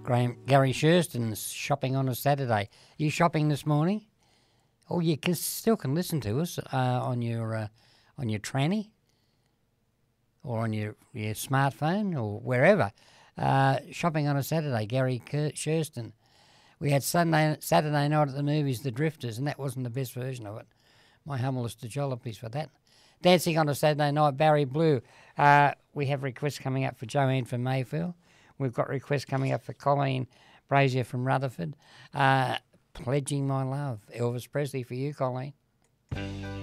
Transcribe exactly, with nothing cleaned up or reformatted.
Graham, Gary Shurston's shopping on a Saturday. You shopping this morning? Oh, you can still can listen to us uh, on your uh, on your tranny or on your, your smartphone or wherever. Uh, shopping on a Saturday, Gary Shurston. We had Sunday Saturday night at the movies, The Drifters, and that wasn't the best version of it. My humblest apologies for that. Dancing on a Saturday night, Barry Blue. Uh, we have requests coming up for Joanne from Mayfield. We've got requests coming up for Colleen Brazier from Rutherford. Uh, Pledging My Love, Elvis Presley for you, Colleen.